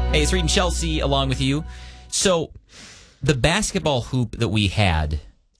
Hey, it's Reed and Chelsea along with you. So, the basketball hoop that we had,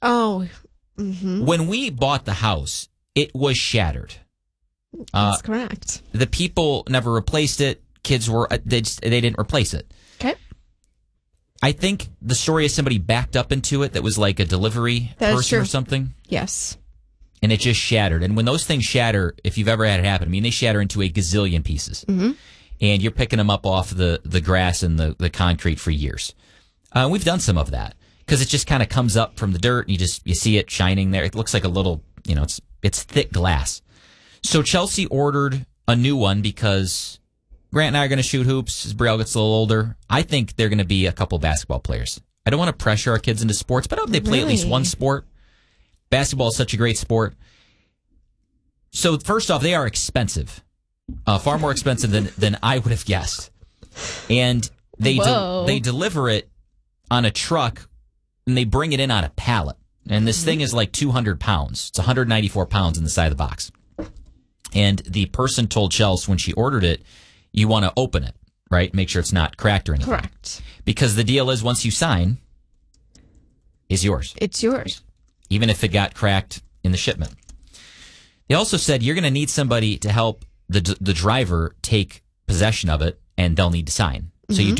when we bought the house, it was shattered. That's correct. The people never replaced it. Kids were, they didn't replace it. Okay. I think the story is somebody backed up into it that was like a delivery person or something. Yes. And it just shattered. And when those things shatter, if you've ever had it happen, I mean, they shatter into a gazillion pieces. Mm-hmm. And you're picking them up off the grass and the concrete for years. We've done some of that because it just kind of comes up from the dirt and you see it shining there. It looks like a little, it's thick glass. So Chelsea ordered a new one because Grant and I are going to shoot hoops as Brielle gets a little older. I think they're going to be a couple basketball players. I don't want to pressure our kids into sports, but I hope they play at least one sport. Basketball is such a great sport. So first off, they are expensive. Far more expensive than I would have guessed. And they deliver it on a truck, and they bring it in on a pallet. And this thing is like 200 pounds. It's 194 pounds in the side of the box. And the person told Chelsea when she ordered it, you want to open it, right? Make sure it's not cracked or anything. Correct. Because the deal is once you sign, it's yours. It's yours. Even if it got cracked in the shipment. They also said you're going to need somebody to help the driver take possession of it, and they'll need to sign. So you